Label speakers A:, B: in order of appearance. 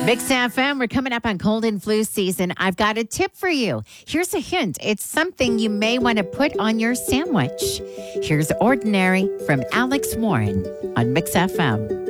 A: Mix FM, we're coming up on cold and flu season. I've got a tip for you. Here's a hint. It's something you may want to put on your sandwich. Here's Ordinary from Alex Warren on Mix FM.